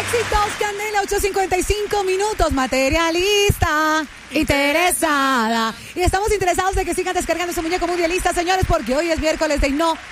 éxitos, Candela, 8:55 minutos, materialista, interesada. Y estamos interesados de que sigan descargando su muñeco mundialista, señores, porque hoy es miércoles de no